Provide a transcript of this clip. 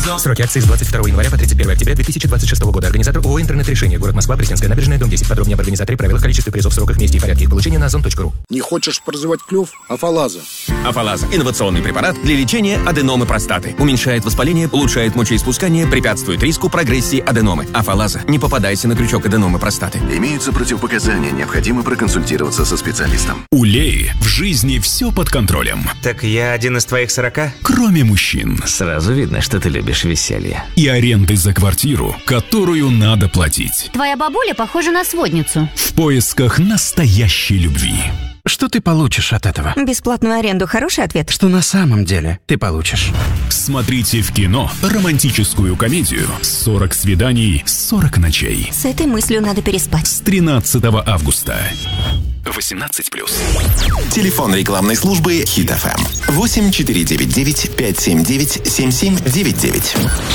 Озон. Сроки акции с 22 января по 31 октября 2026 года. Организатор ООО «Интернет-решение». Город Москва, Пресненская набережная, дом 10. Подробнее об организаторе, правилах, количестве призов, сроках, месте и порядке их получения на ozon.ru. Не хочешь прозевать клюв? Афалаза. Афалаза – инновационный препарат для лечения аденомы простаты. Уменьшает воспаление, улучшает мочеиспускание, препятствует риску прогрессии аденомы. Афалаза. Не попадайся на крючок аденомы простаты. Имеются противопоказания, необходимо проконсультироваться со специалистом. У Леи в жизни все под контролем. Так я один из твоих 40? Кроме мужчин. Сразу видно, что ты любишь веселье. И аренды за квартиру, которую надо платить. Твоя бабуля похожа на сводницу. В поисках настоящей любви. Что ты получишь от этого? Бесплатную аренду – хороший ответ. Что на самом деле ты получишь? Смотрите в кино романтическую комедию «40 свиданий, 40 ночей». С этой мыслью надо переспать. С 13 августа. 18+. Телефон рекламной службы Hit FM 8499 579 7799.